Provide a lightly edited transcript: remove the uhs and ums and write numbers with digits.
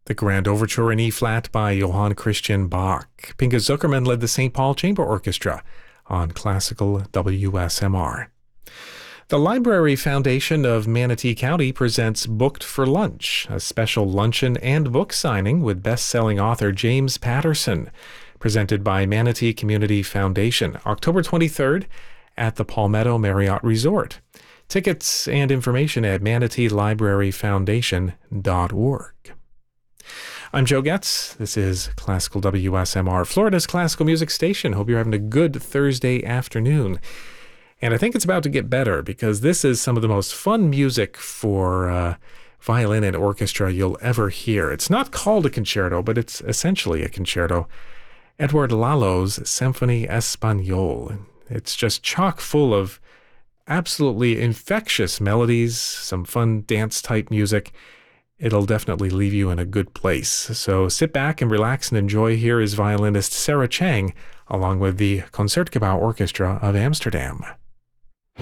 The Grand Overture in E-flat by Johann Christian Bach. Pinka Zuckerman led the St. Paul Chamber Orchestra on classical WSMR. The Library Foundation of Manatee County presents Booked for Lunch, a special luncheon and book signing with best-selling author James Patterson, presented by Manatee Community Foundation, October 23rd at the Palmetto Marriott Resort. Tickets and information at manateelibraryfoundation.org. I'm Joe Getz. This is Classical WSMR, Florida's classical music station. Hope you're having a good Thursday afternoon. And I think it's about to get better because this is some of the most fun music for violin and orchestra you'll ever hear. It's not called a concerto, but it's essentially a concerto. Edward Lalo's Symphonie Espagnole. It's just chock full of absolutely infectious melodies, some fun dance-type music. It'll definitely leave you in a good place. So sit back and relax and enjoy. Here is violinist Sarah Chang, along with the Concertgebouw Orchestra of Amsterdam.